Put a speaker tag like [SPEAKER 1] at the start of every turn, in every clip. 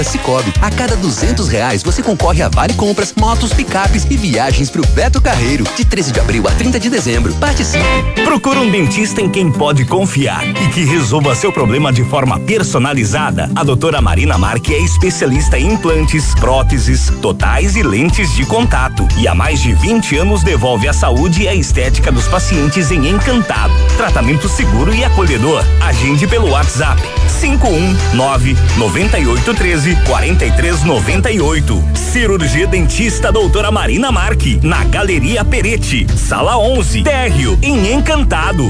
[SPEAKER 1] Cicobi. A cada R$200 você concorre a vale compras, motos, picapes e viagens pro Beto Carreiro, de 13 de abril a 30 de dezembro. Participe!
[SPEAKER 2] Procura um dentista em quem pode confiar e que resolva seu problema de forma personalizada. A doutora Marina Marque é especialista em implantes, próteses, totais e lentes de contato. E há mais de 20 anos devolve a saúde e a estética dos pacientes em Encantado. Tratamento seguro e acolhedor. Agende pelo WhatsApp 51998134398. Cirurgia Dentista doutora Marina Marque, na Galeria Peretti, Sala 11, térreo, em Encantado.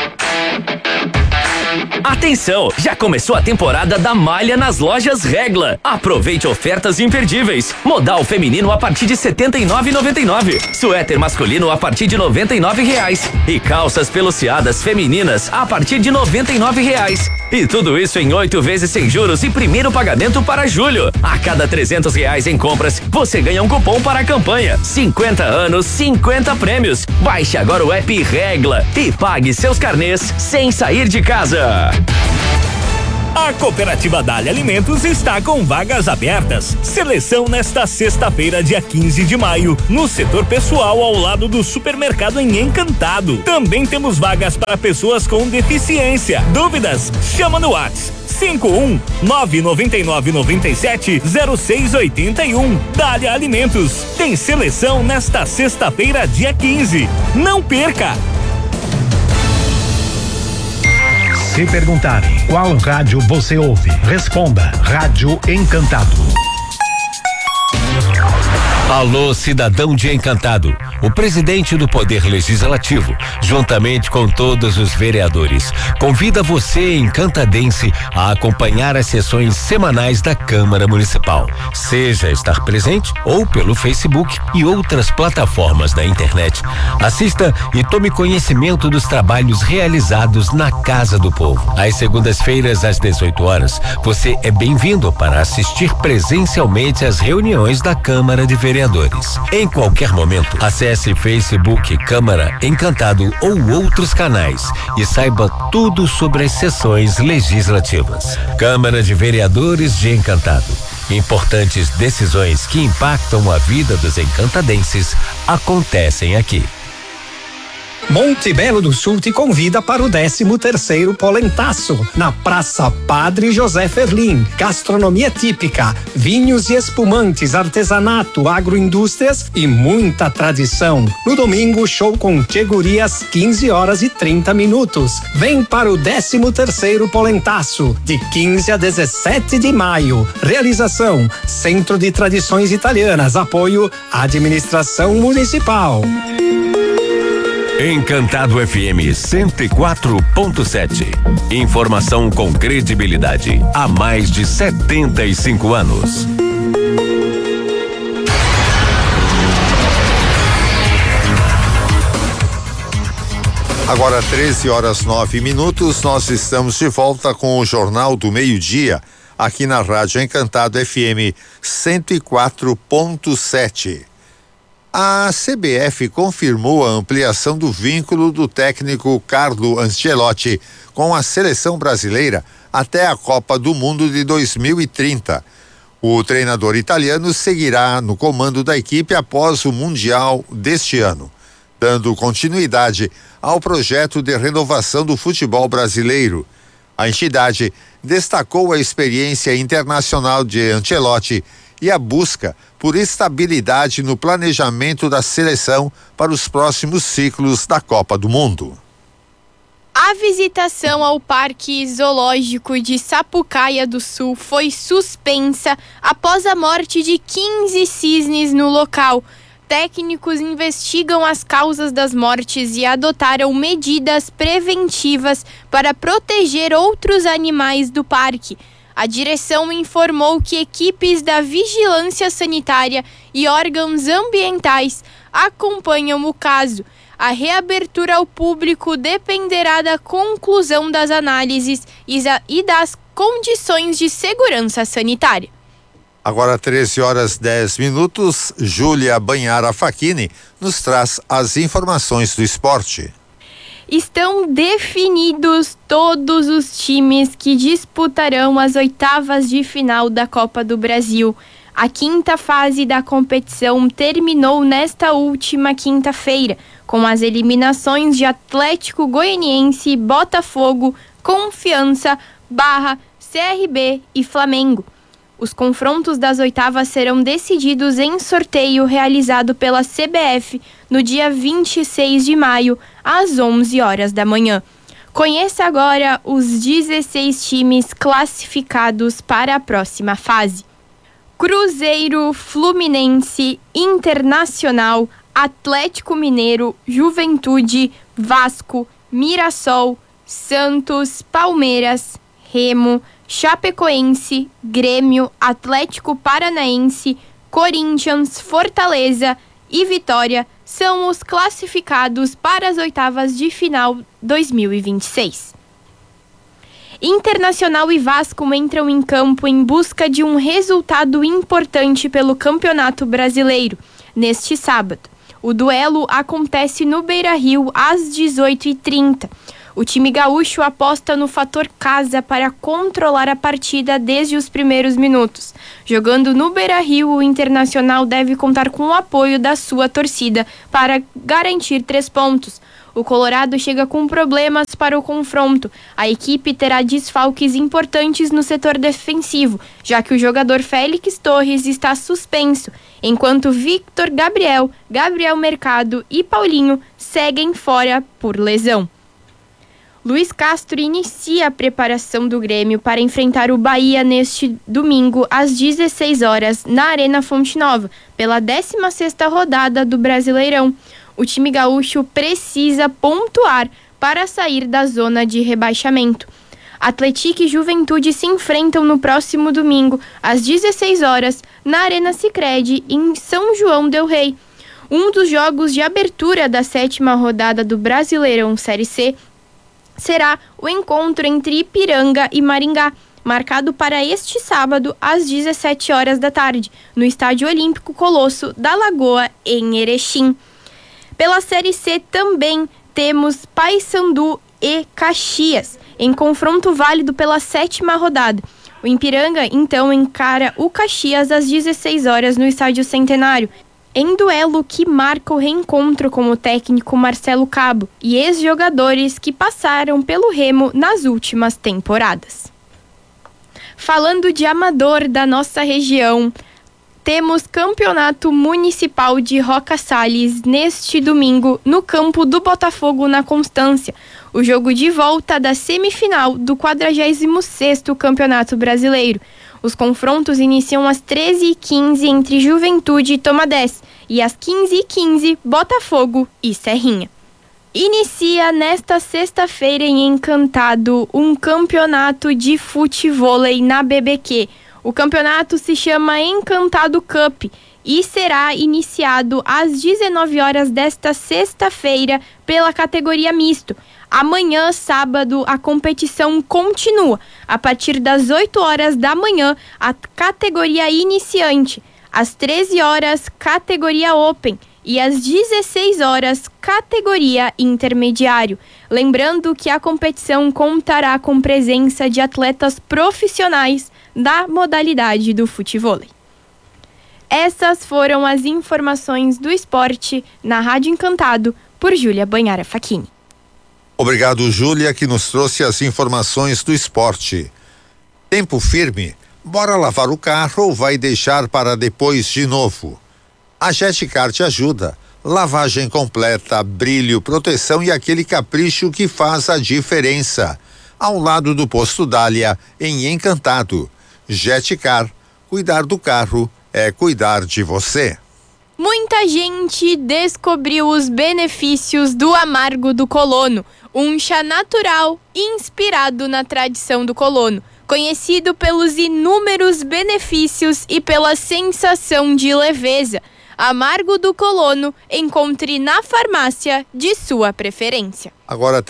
[SPEAKER 3] Atenção, já começou a temporada da malha nas lojas Regla. Aproveite ofertas imperdíveis. Modal feminino a partir de R$ 79,99. Suéter masculino a partir de R$ 99,00. E calças peluciadas femininas a partir de R$ 99,00. E tudo isso em 8 vezes sem juros e primeiro pagamento para julho. A cada R$300 em compras, você ganha um cupom para a campanha. 50 anos, 50 prêmios. Baixe agora o app Regla e pague seus carnês sem sair de casa.
[SPEAKER 2] A Cooperativa Dália Alimentos está com vagas abertas. Seleção nesta sexta-feira, dia 15 de maio, no setor pessoal ao lado do supermercado em Encantado. Também temos vagas para pessoas com deficiência. Dúvidas? Chama no WhatsApp 51-99997-0681. Dália Alimentos. Tem seleção nesta sexta-feira, dia 15. Não perca!
[SPEAKER 4] Se perguntarem qual rádio você ouve, responda: Rádio Encantado.
[SPEAKER 5] Alô, cidadão de Encantado. O presidente do Poder Legislativo, juntamente com todos os vereadores, convida você, encantadense, a acompanhar as sessões semanais da Câmara Municipal. Seja estar presente ou pelo Facebook e outras plataformas da internet. Assista e tome conhecimento dos trabalhos realizados na Casa do Povo. Às segundas-feiras, às 18 horas, você é bem-vindo para assistir presencialmente às reuniões da Câmara de Vereadores. Em qualquer momento, acesse Facebook Câmara Encantado ou outros canais e saiba tudo sobre as sessões legislativas. Câmara de Vereadores de Encantado. Importantes decisões que impactam a vida dos encantadenses acontecem aqui.
[SPEAKER 6] Monte Belo do Sul te convida para o 13º Polentaço, na Praça Padre José Ferlim. Gastronomia típica, vinhos e espumantes, artesanato, agroindústrias e muita tradição. No domingo, show com Tchegurias, 15h30. Vem para o 13º Polentaço, de 15 a 17 de maio. Realização: Centro de Tradições Italianas. Apoio: Administração Municipal.
[SPEAKER 5] Encantado FM 104.7. Informação com credibilidade há mais de 75 anos.
[SPEAKER 7] Agora 13h09, nós estamos de volta com o Jornal do Meio-Dia, aqui na Rádio Encantado FM 104.7. A CBF confirmou a ampliação do vínculo do técnico Carlo Ancelotti com a seleção brasileira até a Copa do Mundo de 2030. O treinador italiano seguirá no comando da equipe após o Mundial deste ano, dando continuidade ao projeto de renovação do futebol brasileiro. A entidade destacou a experiência internacional de Ancelotti e a busca por estabilidade no planejamento da seleção para os próximos ciclos da Copa do Mundo.
[SPEAKER 8] A visitação ao Parque Zoológico de Sapucaia do Sul foi suspensa após a morte de 15 cisnes no local. Técnicos investigam as causas das mortes e adotaram medidas preventivas para proteger outros animais do parque. A direção informou que equipes da Vigilância Sanitária e órgãos ambientais acompanham o caso. A reabertura ao público dependerá da conclusão das análises e das condições de segurança sanitária.
[SPEAKER 7] Agora 13h10, Júlia Banhara Facchini nos traz as informações do esporte.
[SPEAKER 8] Estão definidos todos os times que disputarão as oitavas de final da Copa do Brasil. A quinta fase da competição terminou nesta última quinta-feira, com as eliminações de Atlético Goianiense, Botafogo, Confiança, Barra, CRB e Flamengo. Os confrontos das oitavas serão decididos em sorteio realizado pela CBF no dia 26 de maio, às 11 horas da manhã. Conheça agora os 16 times classificados para a próxima fase. Cruzeiro, Fluminense, Internacional, Atlético Mineiro, Juventude, Vasco, Mirassol, Santos, Palmeiras, Remo, Chapecoense, Grêmio, Atlético Paranaense, Corinthians, Fortaleza e Vitória são os classificados para as oitavas de final 2026. Internacional e Vasco entram em campo em busca de um resultado importante pelo Campeonato Brasileiro, neste sábado. O duelo acontece no Beira-Rio às 18h30. O time gaúcho aposta no fator casa para controlar a partida desde os primeiros minutos. Jogando no Beira-Rio, o Internacional deve contar com o apoio da sua torcida para garantir 3 pontos. O Colorado chega com problemas para o confronto. A equipe terá desfalques importantes no setor defensivo, já que o jogador Félix Torres está suspenso, enquanto Victor Gabriel, Gabriel Mercado e Paulinho seguem fora por lesão. Luiz Castro inicia a preparação do Grêmio para enfrentar o Bahia neste domingo às 16 horas na Arena Fonte Nova, pela 16ª rodada do Brasileirão. O time gaúcho precisa pontuar para sair da zona de rebaixamento. Atlético e Juventude se enfrentam no próximo domingo às 16 horas na Arena Sicredi em São João del Rei. Um dos jogos de abertura da 7ª rodada do Brasileirão Série C será o encontro entre Ipiranga e Maringá, marcado para este sábado às 17 horas da tarde, no Estádio Olímpico Colosso da Lagoa, em Erechim. Pela Série C também temos Paysandu e Caxias, em confronto válido pela 7ª rodada. O Ipiranga, então, encara o Caxias às 16 horas no Estádio Centenário, em duelo que marca o reencontro com o técnico Marcelo Cabo e ex-jogadores que passaram pelo Remo nas últimas temporadas. Falando de amador da nossa região, temos Campeonato Municipal de Roca Salles neste domingo no campo do Botafogo na Constância, o jogo de volta da semifinal do 46º Campeonato Brasileiro. Os confrontos iniciam às 13h15 entre Juventude e Toma 10 e às 15h15 Botafogo e Serrinha. Inicia nesta sexta-feira em Encantado um campeonato de futevôlei na BBQ. O campeonato se chama Encantado Cup e será iniciado às 19 horas desta sexta-feira pela categoria misto. Amanhã, sábado, a competição continua. A partir das 8 horas da manhã, a categoria iniciante. Às 13 horas, categoria Open. E às 16 horas, categoria intermediário. Lembrando que a competição contará com presença de atletas profissionais da modalidade do futevôlei. Essas foram as informações do esporte na Rádio Encantado, por Júlia Banhara Facchini.
[SPEAKER 7] Obrigado, Júlia, que nos trouxe as informações do esporte. Tempo firme? Bora lavar o carro ou vai deixar para depois de novo? A Jetcar te ajuda. Lavagem completa, brilho, proteção e aquele capricho que faz a diferença. Ao lado do Posto Dália, em Encantado. Jetcar, cuidar do carro é cuidar de você.
[SPEAKER 8] Muita gente descobriu os benefícios do amargo do colono, um chá natural inspirado na tradição do colono, conhecido pelos inúmeros benefícios e pela sensação de leveza. Amargo do colono, encontre na farmácia de sua preferência.
[SPEAKER 7] Agora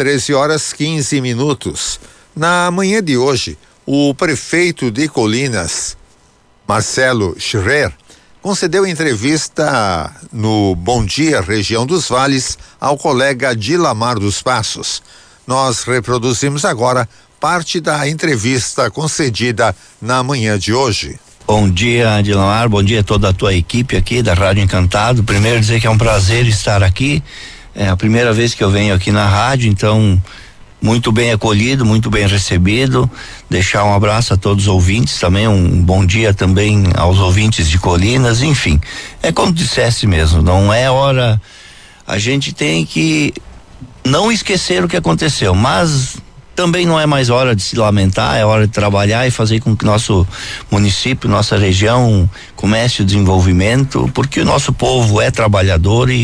[SPEAKER 7] 13h15. Na manhã de hoje, o prefeito de Colinas, Marcelo Schrer, concedeu entrevista no Bom Dia Região dos Vales ao colega Dilamar dos Passos. Nós reproduzimos agora parte da entrevista concedida na manhã de hoje.
[SPEAKER 9] Bom dia, Dilamar, bom dia a toda a tua equipe aqui da Rádio Encantado. Primeiro dizer que é um prazer estar aqui, é a primeira vez que eu venho aqui na rádio, então muito bem acolhido, muito bem recebido. Deixar um abraço a todos os ouvintes também, um bom dia também aos ouvintes de Colinas, enfim, é como disseste mesmo, não é hora, a gente tem que não esquecer o que aconteceu, mas também não é mais hora de se lamentar, é hora de trabalhar e fazer com que nosso município, nossa região comece o desenvolvimento, porque o nosso povo é trabalhador e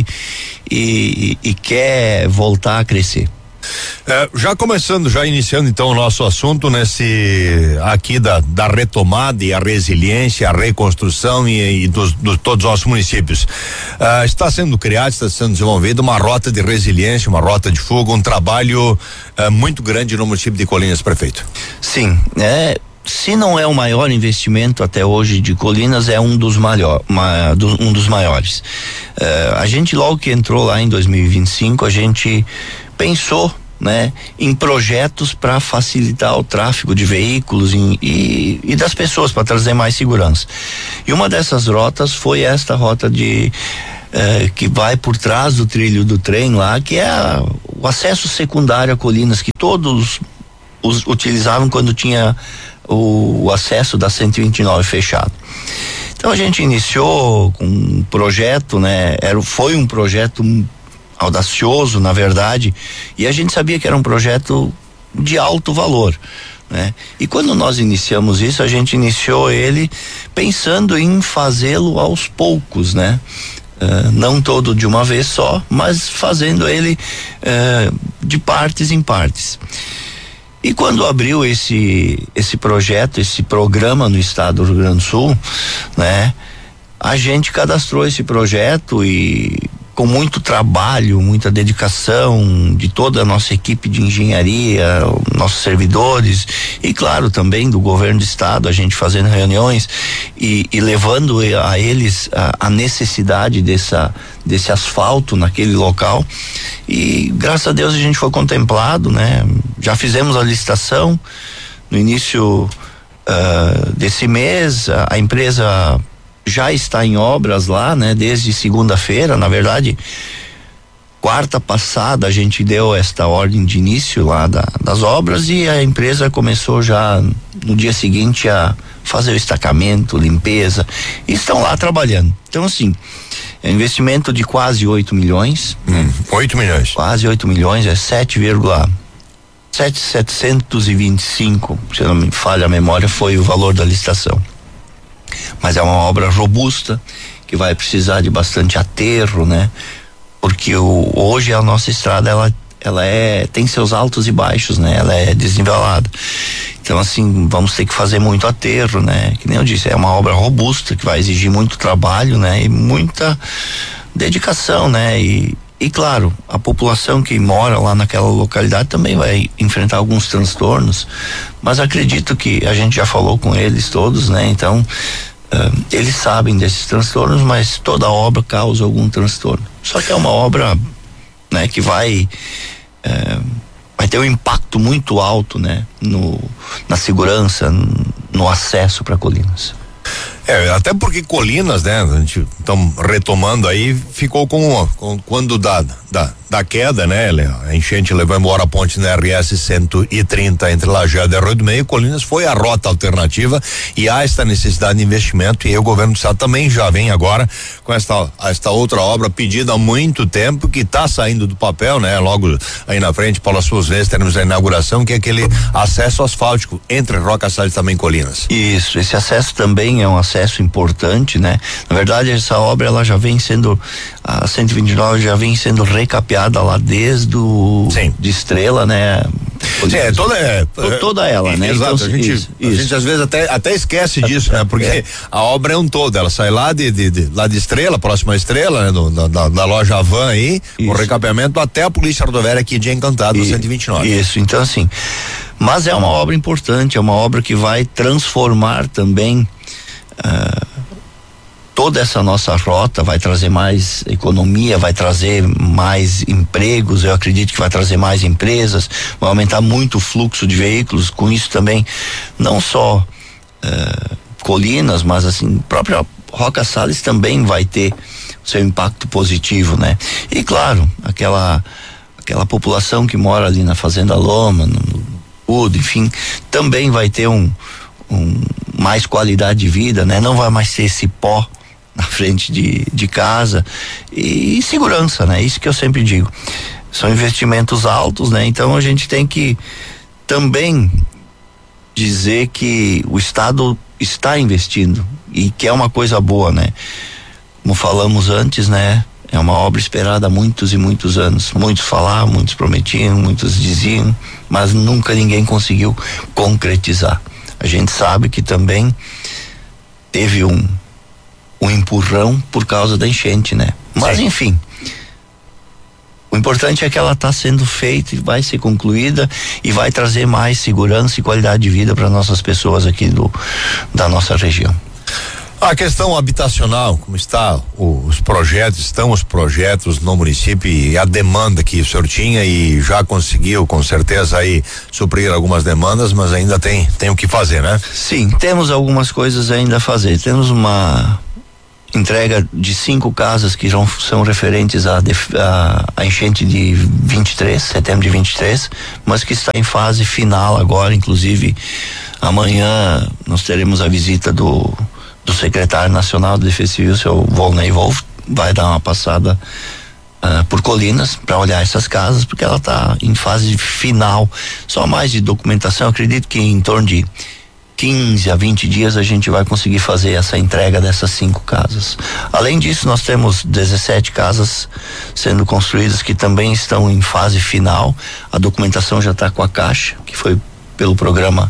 [SPEAKER 9] quer voltar a crescer.
[SPEAKER 10] Já iniciando então o nosso assunto aqui da retomada e a resiliência, a reconstrução e dos todos os nossos municípios. Está sendo desenvolvida uma rota de resiliência, uma rota de fuga, um trabalho muito grande no município de Colinas, prefeito.
[SPEAKER 9] Sim, se não é o maior investimento até hoje de Colinas, é um dos maiores. A gente logo que entrou lá em 2025, a gente pensou, né, em projetos para facilitar o tráfego de veículos e das pessoas, para trazer mais segurança. E uma dessas rotas foi esta rota que vai por trás do trilho do trem lá, que é o acesso secundário a Colinas, que todos utilizavam quando tinha o acesso da 129 fechado. Então a gente iniciou com um projeto, né? Foi um projeto audacioso, na verdade, e a gente sabia que era um projeto de alto valor, né? E quando nós iniciamos isso, a gente iniciou ele pensando em fazê-lo aos poucos, né? Não todo de uma vez só, mas fazendo ele de partes em partes. E quando abriu esse projeto, esse programa no estado do Rio Grande do Sul, né? A gente cadastrou esse projeto e com muito trabalho, muita dedicação de toda a nossa equipe de engenharia, nossos servidores e claro também do governo do estado, a gente fazendo reuniões e levando a eles a necessidade desse asfalto naquele local, e graças a Deus a gente foi contemplado, né? Já fizemos a licitação no início desse mês, a empresa já está em obras lá, né? Desde segunda-feira, na verdade, quarta passada a gente deu esta ordem de início lá das obras e a empresa começou já no dia seguinte a fazer o estacamento, limpeza, e estão lá trabalhando. Então assim, é um investimento de quase 8 milhões.
[SPEAKER 10] 8 milhões.
[SPEAKER 9] Quase 8 milhões, é 7,725, se não me falha a memória, foi o valor da licitação. Mas é uma obra robusta que vai precisar de bastante aterro, né? Porque hoje a nossa estrada ela tem seus altos e baixos, né? Ela é desnivelada. Então assim, vamos ter que fazer muito aterro, né? Que nem eu disse, é uma obra robusta que vai exigir muito trabalho, né? E muita dedicação, né? E claro, a população que mora lá naquela localidade também vai enfrentar alguns transtornos, mas acredito que a gente já falou com eles todos, né? Então, eles sabem desses transtornos, mas toda obra causa algum transtorno. Só que é uma obra, né, que vai ter um impacto muito alto, né? Na segurança, no acesso para Colinas.
[SPEAKER 10] Até porque Colinas, né? A gente estamos retomando aí, ficou quando da queda, né? A enchente levou embora a ponte na RS 130 entre Lajeado e Arroio do Meio. Colinas foi a rota alternativa e há esta necessidade de investimento, e o governo do estado também já vem agora com esta outra obra pedida há muito tempo, que está saindo do papel, né? Logo aí na frente, Paulo, as suas vezes teremos a inauguração, que é aquele acesso asfáltico entre Roca Salles e também Colinas.
[SPEAKER 9] Isso, esse acesso também é um acesso importante, né? Na verdade, essa obra ela já vem sendo, a 129 já vem sendo recapeada lá desde de Estrela, né? Toda ela, né?
[SPEAKER 10] Exato,
[SPEAKER 9] então,
[SPEAKER 10] a gente às vezes até esquece disso, né? Porque a obra é um todo, ela sai lá de Estrela, próxima à Estrela, né? Da loja Van aí, o recapeamento até a Polícia Rodoviária aqui de Encantado, 129.
[SPEAKER 9] Isso, então assim, mas é uma obra importante, é uma obra que vai transformar também toda essa nossa rota vai trazer mais economia, vai trazer mais empregos, eu acredito que vai trazer mais empresas, vai aumentar muito o fluxo de veículos, com isso também, não só Colinas, mas assim, própria Roca Sales também vai ter o seu impacto positivo, né? E claro, aquela população que mora ali na Fazenda Loma, no Udo, enfim, também vai ter mais qualidade de vida, né? Não vai mais ser esse pó na frente de casa e segurança, né? Isso que eu sempre digo. São investimentos altos, né? Então a gente tem que também dizer que o Estado está investindo e que é uma coisa boa, né? Como falamos antes, né? É uma obra esperada há muitos e muitos anos. Muitos falavam, muitos prometiam, muitos diziam, mas nunca ninguém conseguiu concretizar. A gente sabe que também teve um empurrão por causa da enchente, né? Mas enfim, o importante é que ela está sendo feita e vai ser concluída e vai trazer mais segurança e qualidade de vida para nossas pessoas aqui da nossa região.
[SPEAKER 10] A questão habitacional, como estão os projetos no município e a demanda que o senhor tinha e já conseguiu com certeza aí suprir algumas demandas, mas ainda tem o que fazer, né?
[SPEAKER 9] Sim, temos algumas coisas ainda a fazer. Temos uma entrega de 5 casas que são referentes à enchente de 23, setembro de 23, mas que está em fase final agora. Inclusive amanhã nós teremos a visita do secretário nacional de Defesa Civil, o seu Volney Wolf, vai dar uma passada por Colinas para olhar essas casas, porque ela está em fase final, só mais de documentação. Acredito que em torno de 15 a 20 dias a gente vai conseguir fazer essa entrega dessas 5 casas. Além disso, nós temos 17 casas sendo construídas que também estão em fase final. A documentação já está com a Caixa, que foi pelo programa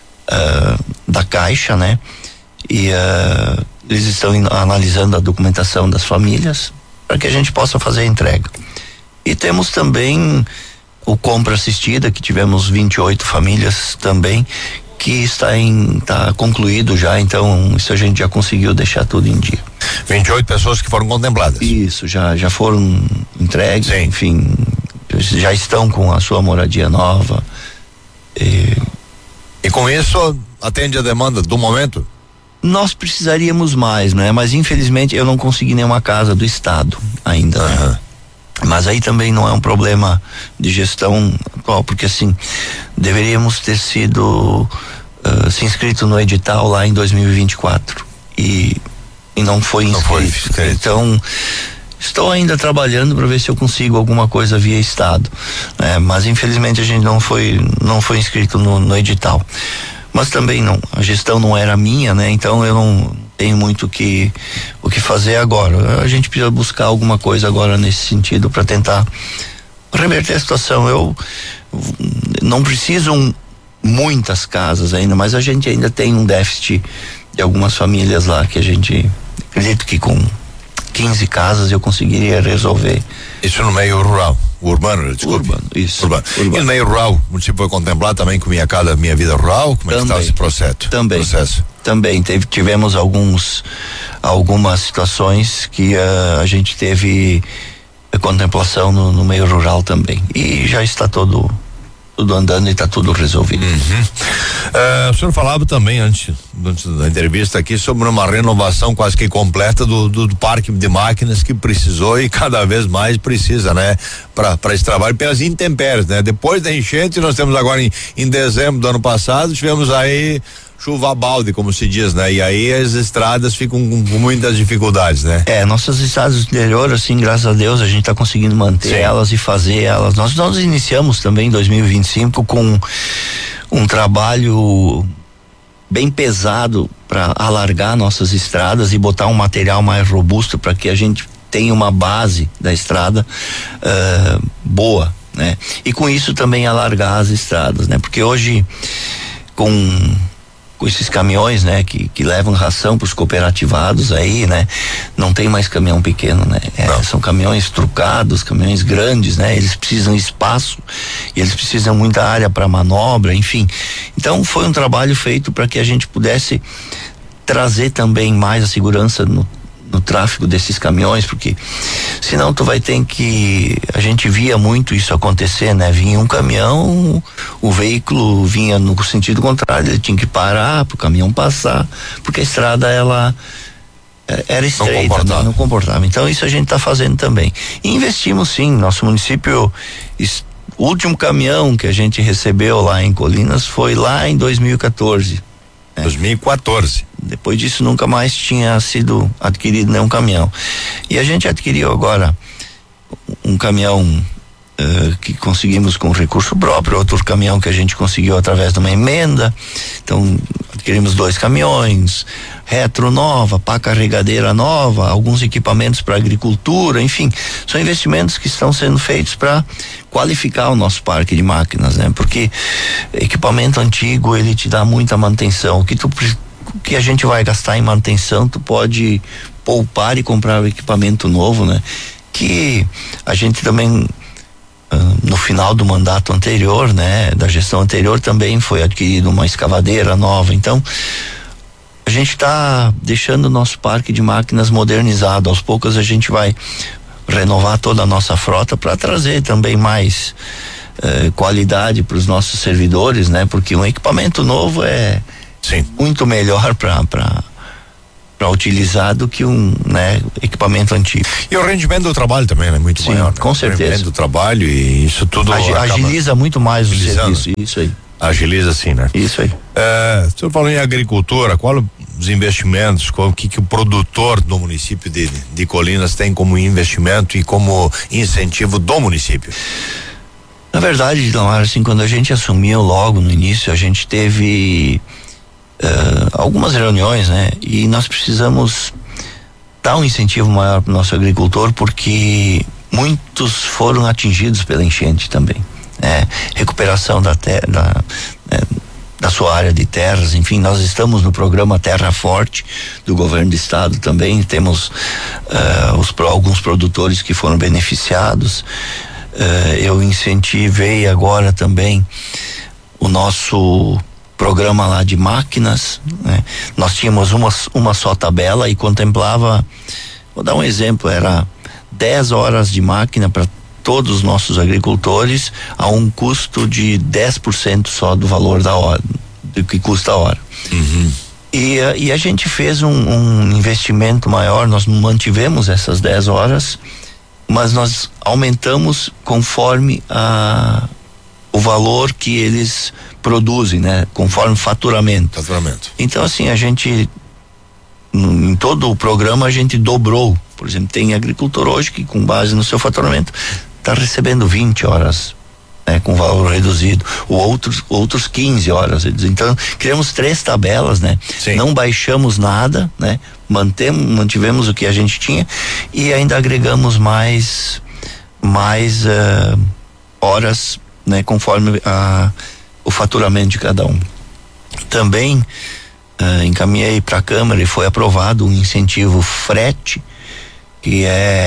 [SPEAKER 9] da Caixa, né? E eles estão analisando a documentação das famílias para que a gente possa fazer a entrega. E temos também o compra assistida, que tivemos 28 famílias também, que está concluído já, então isso a gente já conseguiu deixar tudo em dia.
[SPEAKER 10] 28 pessoas que foram contempladas.
[SPEAKER 9] Isso, já foram entregues. Sim. Enfim, já estão com a sua moradia nova.
[SPEAKER 10] E com isso atende a demanda do momento?
[SPEAKER 9] Nós precisaríamos mais, né? Mas infelizmente eu não consegui nenhuma casa do Estado ainda, né? Mas aí também não é um problema de gestão atual, porque assim, deveríamos ter sido se inscrito no edital lá em 2024 e não foi inscrito. Então estou ainda trabalhando para ver se eu consigo alguma coisa via Estado, né? Mas infelizmente a gente não foi inscrito no edital. Mas também a gestão não era minha, né? Então eu não tenho muito o que fazer agora. A gente precisa buscar alguma coisa agora nesse sentido para tentar reverter a situação. Eu não preciso muitas casas ainda, mas a gente ainda tem um déficit de algumas famílias lá que a gente acredito que com 15 casas eu conseguiria resolver.
[SPEAKER 10] Isso no meio rural, urbano, desculpe.
[SPEAKER 9] Urbano, isso.
[SPEAKER 10] Urbano. E no meio rural, o município foi contemplado também com Minha Casa Minha Vida Rural? Como é que está esse processo?
[SPEAKER 9] Também tivemos algumas situações que a gente teve contemplação no meio rural também. E já está tudo andando e está tudo resolvido.
[SPEAKER 10] O senhor falava também antes da entrevista aqui sobre uma renovação quase que completa do parque de máquinas que precisou e cada vez mais precisa, né? Para esse trabalho pelas intempéries, né? Depois da enchente, nós temos agora em dezembro do ano passado, tivemos aí chuva a balde, como se diz, né? E aí as estradas ficam com muitas dificuldades, né?
[SPEAKER 9] Nossas estradas do interior, assim, graças a Deus, a gente está conseguindo manter elas e fazer elas. Nós iniciamos também em 2025 com um trabalho bem pesado para alargar nossas estradas e botar um material mais robusto para que a gente tenha uma base da estrada boa, né? E com isso também alargar as estradas, né? Porque hoje com esses caminhões, né, que levam ração para os cooperativados aí, né, não tem mais caminhão pequeno, né, são caminhões trucados, caminhões grandes, né, eles precisam espaço e eles precisam muita área para manobra, enfim. Então foi um trabalho feito para que a gente pudesse trazer também mais a segurança no tráfego desses caminhões, porque senão tu vai ter que, a gente via muito isso acontecer, né? Vinha um caminhão, o veículo vinha no sentido contrário, ele tinha que parar pro caminhão passar, porque a estrada ela era estreita, não comportava. Então isso a gente tá fazendo também. E investimos sim, nosso município, o último caminhão que a gente recebeu lá em Colinas foi lá em 2014.
[SPEAKER 10] 2014.
[SPEAKER 9] Depois disso nunca mais tinha sido adquirido nenhum caminhão. E a gente adquiriu agora um caminhão que conseguimos com recurso próprio, outro caminhão que a gente conseguiu através de uma emenda. Então adquirimos 2 caminhões, retro nova, pá carregadeira nova, alguns equipamentos para agricultura, enfim, são investimentos que estão sendo feitos para qualificar o nosso parque de máquinas, né? Porque equipamento antigo, ele te dá muita manutenção. O que a gente vai gastar em manutenção, tu pode poupar e comprar o equipamento novo, né? Que a gente também no final do mandato anterior, né, da gestão anterior, também foi adquirida uma escavadeira nova. Então a gente está deixando o nosso parque de máquinas modernizado. Aos poucos a gente vai renovar toda a nossa frota para trazer também mais qualidade para os nossos servidores, né? Porque um equipamento novo é muito melhor para utilizar do que um, né, equipamento antigo.
[SPEAKER 10] E o rendimento do trabalho também é muito maior, né?
[SPEAKER 9] Com certeza. O
[SPEAKER 10] rendimento do trabalho e isso tudo
[SPEAKER 9] agiliza muito mais o serviço, isso aí.
[SPEAKER 10] Agiliza sim, né?
[SPEAKER 9] Isso aí.
[SPEAKER 10] O senhor falou em agricultura, qual os investimentos, o que o produtor do município de Colinas tem como investimento e como incentivo do município?
[SPEAKER 9] Na verdade, Dlamar, assim, quando a gente assumiu logo no início, a gente teve algumas reuniões, né? E nós precisamos dar um incentivo maior para o nosso agricultor, porque muitos foram atingidos pela enchente também. Recuperação da terra, da sua área de terras, enfim, nós estamos no programa Terra Forte do governo do estado também, temos alguns produtores que foram beneficiados. Eu incentivei agora também o nosso programa lá de máquinas, né? Nós tínhamos uma só tabela e contemplava, vou dar um exemplo, era 10 horas de máquina para todos os nossos agricultores a um custo de 10% só do valor da hora, do que custa a hora.
[SPEAKER 10] Uhum.
[SPEAKER 9] E a gente fez um investimento maior, nós mantivemos essas 10 horas, mas nós aumentamos conforme o valor que eles produzem, né? Conforme faturamento. Então, assim, a gente, em todo o programa, a gente dobrou. Por exemplo, tem agricultor hoje que, com base no seu faturamento, está recebendo 20 horas, né? Com valor reduzido. Outros 15 horas. Então, criamos 3 tabelas, né?
[SPEAKER 10] Sim.
[SPEAKER 9] Não baixamos nada, né? Mantivemos o que a gente tinha e ainda agregamos mais horas, né? Conforme o faturamento de cada um. Também encaminhei para a Câmara e foi aprovado um incentivo frete, que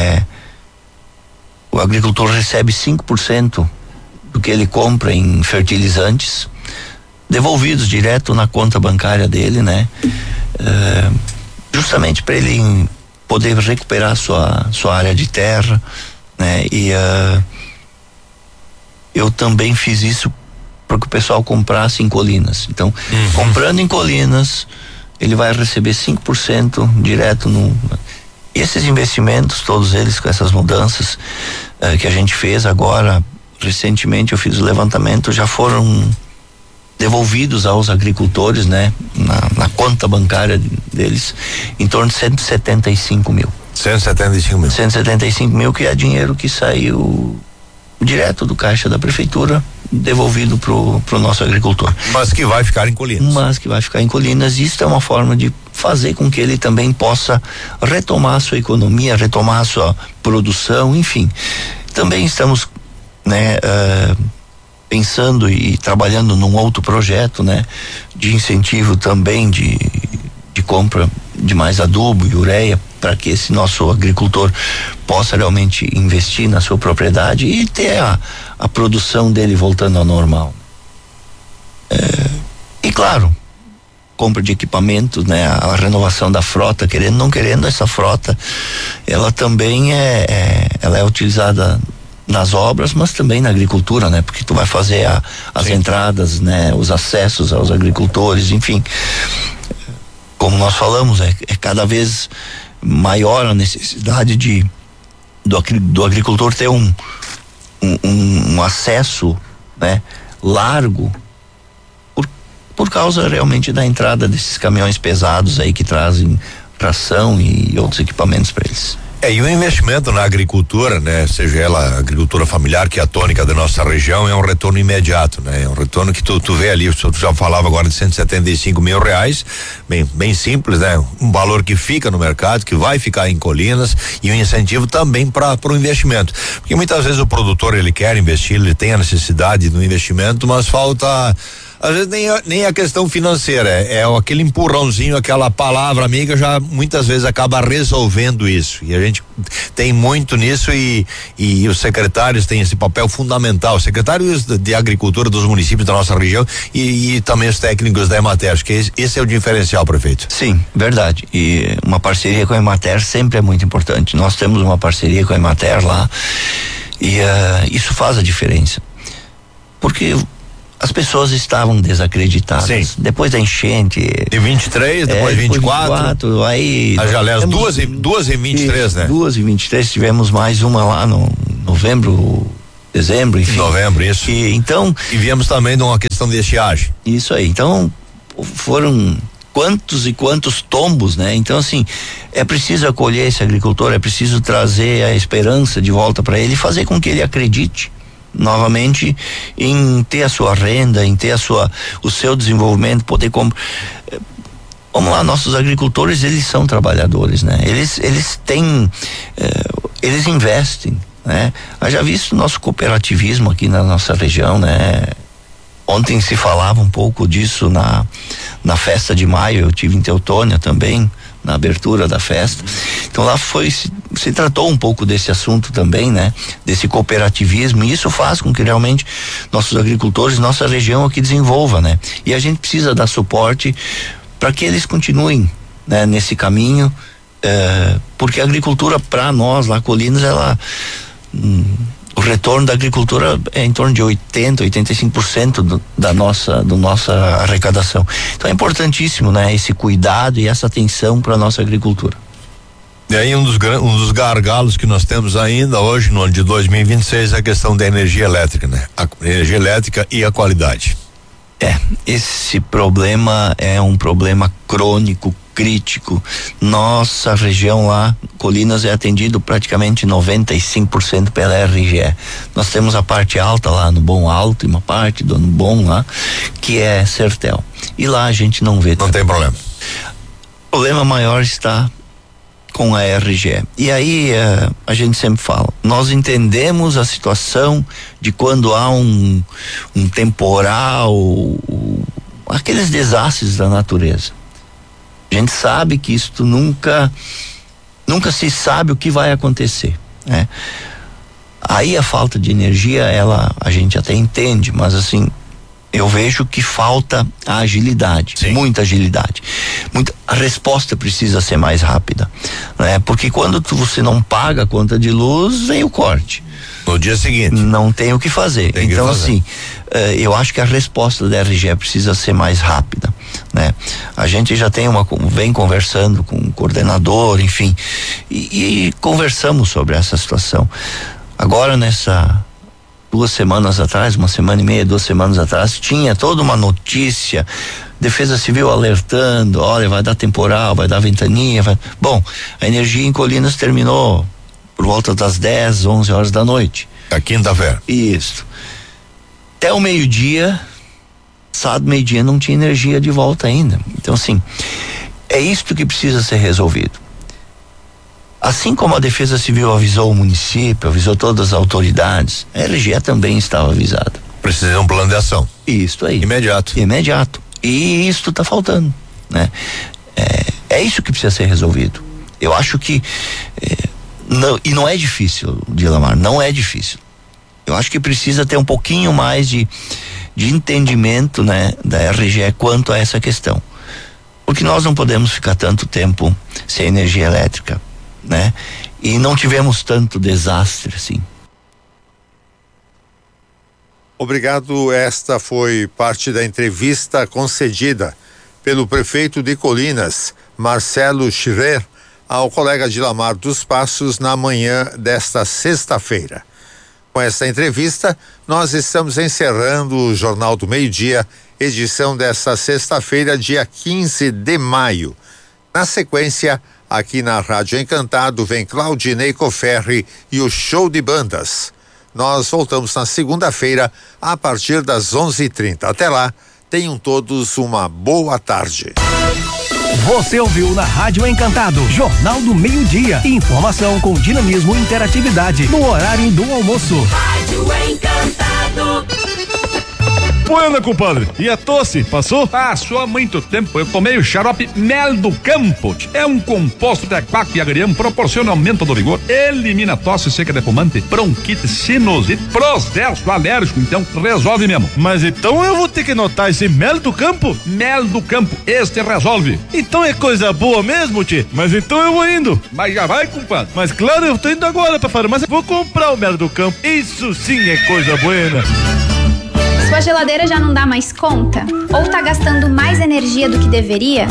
[SPEAKER 9] o agricultor recebe 5% do que ele compra em fertilizantes, devolvidos direto na conta bancária dele, né? Justamente para ele poder recuperar sua área de terra, né? E eu também fiz isso para que o pessoal comprasse em Colinas. Então, comprando em Colinas, ele vai receber 5% direto E esses investimentos, todos eles com essas mudanças que a gente fez agora, recentemente eu fiz o levantamento, já foram devolvidos aos agricultores, né? Na conta bancária deles, em torno de 175 mil.
[SPEAKER 10] 175
[SPEAKER 9] mil, que é dinheiro que saiu direto do caixa da prefeitura, devolvido pro nosso agricultor.
[SPEAKER 10] Mas que vai ficar em Colinas.
[SPEAKER 9] Isso é uma forma de fazer com que ele também possa retomar a sua economia, retomar a sua produção, enfim. Também estamos, né, pensando e trabalhando num outro projeto, né, de incentivo também de compra de mais adubo e ureia, para que esse nosso agricultor possa realmente investir na sua propriedade e ter a produção dele voltando ao normal. E claro, compra de equipamentos, né? A renovação da frota, querendo ou não querendo, essa frota, ela também ela é utilizada nas obras, mas também na agricultura, né? Porque tu vai fazer as entradas, né? Os acessos aos agricultores, enfim. Como nós falamos, é cada vez maior a necessidade do agricultor ter um acesso, né? Largo, por causa realmente da entrada desses caminhões pesados aí que trazem ração e outros equipamentos para eles.
[SPEAKER 10] E o investimento na agricultura, né? Seja ela agricultura familiar, que é a tônica da nossa região, é um retorno imediato, né? É um retorno que tu vê ali, tu já falava agora de R$175 mil, bem simples, né? Um valor que fica no mercado, que vai ficar em Colinas, e um incentivo também para o investimento, porque muitas vezes o produtor, ele quer investir, ele tem a necessidade do investimento, mas falta às vezes nem a questão financeira, é aquele empurrãozinho, aquela palavra amiga já muitas vezes acaba resolvendo isso, e a gente tem muito nisso e os secretários têm esse papel fundamental, os secretários de agricultura dos municípios da nossa região e também os técnicos da Emater, acho que esse é o diferencial, prefeito.
[SPEAKER 9] Sim, verdade, e uma parceria com a Emater sempre é muito importante. Nós temos uma parceria com a Emater lá e isso faz a diferença, porque as pessoas estavam desacreditadas. Sim. Depois da enchente.
[SPEAKER 10] De 23, depois 24.
[SPEAKER 9] Aí.
[SPEAKER 10] Aliás, duas e 23, né?
[SPEAKER 9] 2 e 23, tivemos mais uma lá no novembro, dezembro, enfim.
[SPEAKER 10] Novembro, isso.
[SPEAKER 9] E
[SPEAKER 10] viemos também de uma questão de estiagem.
[SPEAKER 9] Isso aí. Então, foram quantos e quantos tombos, né? Então, assim, é preciso acolher esse agricultor, é preciso trazer a esperança de volta para ele e fazer com que ele acredite novamente em ter a sua renda, em ter o seu desenvolvimento, poder vamos lá, nossos agricultores, eles são trabalhadores, né? Eles têm, eles investem, né? Eu já visto nosso cooperativismo aqui na nossa região, né? Ontem se falava um pouco disso na festa de maio, eu tive em Teutônia também, na abertura da festa. Então lá se tratou um pouco desse assunto também, né? Desse cooperativismo, e isso faz com que realmente nossos agricultores, nossa região aqui desenvolva, né? E a gente precisa dar suporte para que eles continuem, né? Nesse caminho, porque a agricultura para nós lá, Colinas, ela o retorno da agricultura é em torno de 85% da nossa arrecadação. Então é importantíssimo, né? Esse cuidado e essa atenção para nossa agricultura.
[SPEAKER 10] E aí um dos gargalos que nós temos ainda hoje, no ano de 2026, é a questão da energia elétrica, né? A energia elétrica e a qualidade.
[SPEAKER 9] Esse problema é um problema crônico, crítico. Nossa região lá, Colinas, é atendido praticamente 95% pela RGE. Nós temos a parte alta lá no Bom Alto e uma parte do Bom lá, que é Sertel. E lá a gente não vê.
[SPEAKER 10] Não tem problema.
[SPEAKER 9] O problema maior está com a RGE. E aí a gente sempre fala, nós entendemos a situação de quando há um temporal, aqueles desastres da natureza. A gente sabe que isto nunca se sabe o que vai acontecer, né? Aí a falta de energia, a gente até entende, mas assim, eu vejo que falta a agilidade. Sim. Muita agilidade. A resposta precisa ser mais rápida, né? Porque quando você não paga a conta de luz, vem o corte.
[SPEAKER 10] No dia seguinte.
[SPEAKER 9] Não tem o que fazer. Então, assim, eu acho que a resposta da RGE precisa ser mais rápida, né? A gente já vem conversando com o coordenador, enfim, e conversamos sobre essa situação. Agora, nessa 2 semanas atrás, 1 semana e meia, 2 semanas atrás, tinha toda uma notícia, Defesa Civil alertando, olha, vai dar temporal, vai dar ventania, Bom, a energia em Colinas terminou por volta das 10, 11 horas da noite.
[SPEAKER 10] A quinta-feira.
[SPEAKER 9] Isso. Até o meio-dia, sábado, meio-dia, não tinha energia de volta ainda. Então, assim, é isto que precisa ser resolvido. Assim como a Defesa Civil avisou o município, avisou todas as autoridades, a RGE também estava avisada.
[SPEAKER 10] Precisa de um plano de ação.
[SPEAKER 9] Isso aí.
[SPEAKER 10] Imediato.
[SPEAKER 9] E isto está faltando, né? É isso que precisa ser resolvido. Eu acho que não é difícil, Dilamar, não é difícil. Eu acho que precisa ter um pouquinho mais de entendimento, né, da RGE quanto a essa questão. Porque nós não podemos ficar tanto tempo sem energia elétrica, né? E não tivemos tanto desastre assim.
[SPEAKER 7] Obrigado. Esta foi parte da entrevista concedida pelo prefeito de Colinas, Marcelo Schrer, ao colega Dilamar dos Passos na manhã desta sexta-feira. Com essa entrevista, nós estamos encerrando o Jornal do Meio-Dia, edição desta sexta-feira, dia 15 de maio. Na sequência, aqui na Rádio Encantado, vem Claudinei Coferri e o Show de Bandas. Nós voltamos na segunda-feira, a partir das 11h30. Até lá, tenham todos uma boa tarde.
[SPEAKER 11] Você ouviu na Rádio Encantado, Jornal do Meio-Dia. Informação com dinamismo e interatividade no horário do almoço.
[SPEAKER 12] Rádio Encantado.
[SPEAKER 13] Buena, compadre. E a tosse, passou?
[SPEAKER 14] Passou há muito tempo. Eu tomei o xarope Mel do Campo. É um composto de aquaco e agrião, proporciona aumento do vigor, elimina tosse seca de fumante, bronquite, sinusite, processo alérgico, então resolve mesmo.
[SPEAKER 13] Mas então eu vou ter que anotar esse Mel do Campo?
[SPEAKER 14] Mel do Campo, este resolve.
[SPEAKER 13] Então é coisa boa mesmo, tio? Mas então eu vou indo.
[SPEAKER 14] Mas já vai, compadre.
[SPEAKER 13] Mas claro, eu tô indo agora pra farmácia. Vou comprar o Mel do Campo. Isso sim é coisa buena.
[SPEAKER 15] Sua geladeira já não dá mais conta? Ou tá gastando mais energia do que deveria?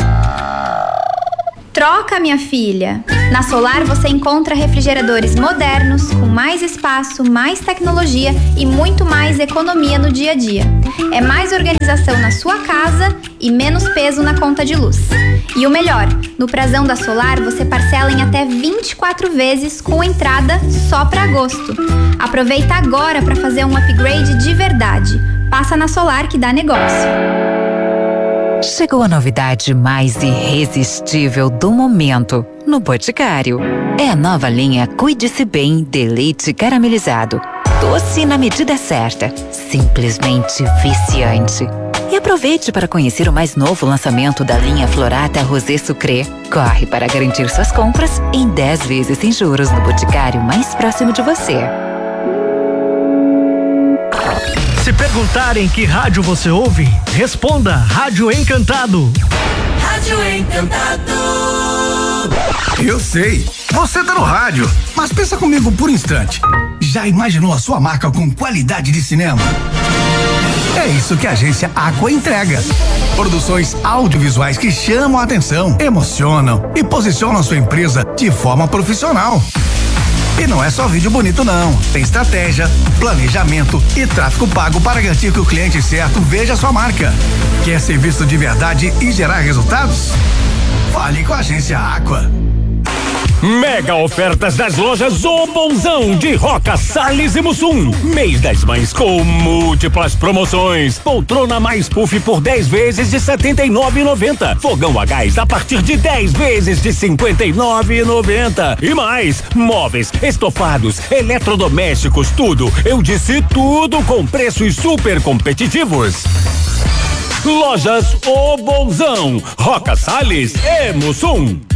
[SPEAKER 15] Troca, minha filha! Na Solar você encontra refrigeradores modernos, com mais espaço, mais tecnologia e muito mais economia no dia a dia. É mais organização na sua casa e menos peso na conta de luz. E o melhor, no prazão da Solar você parcela em até 24 vezes com entrada só para agosto. Aproveita agora para fazer um upgrade de verdade. Passa na Solar que dá negócio.
[SPEAKER 16] Chegou a novidade mais irresistível do momento no Boticário. É a nova linha Cuide-se Bem de leite caramelizado. Doce na medida certa, simplesmente viciante. E aproveite para conhecer o mais novo lançamento da linha Florata Rosé Sucré. Corre para garantir suas compras em 10 vezes sem juros no Boticário mais próximo de você.
[SPEAKER 11] Se perguntarem que rádio você ouve, responda Rádio Encantado.
[SPEAKER 12] Rádio Encantado.
[SPEAKER 17] Eu sei, você tá no rádio, mas pensa comigo por um instante. Já imaginou a sua marca com qualidade de cinema? É isso que a agência Aqua entrega. Produções audiovisuais que chamam a atenção, emocionam e posicionam a sua empresa de forma profissional. E não é só vídeo bonito não, tem estratégia, planejamento e tráfego pago para garantir que o cliente certo veja a sua marca. Quer ser visto de verdade e gerar resultados? Fale com a agência Aqua.
[SPEAKER 18] Mega ofertas das lojas O Bonzão de Roca, Salles e Mussum. Mês das Mães com múltiplas promoções. Poltrona mais puff por 10 vezes de R$ 79,90. Fogão a gás a partir de 10 vezes de R$ 59,90. E mais, móveis, estofados, eletrodomésticos, tudo. Eu disse tudo com preços super competitivos. Lojas O Bonzão, Roca, Salles e Mussum.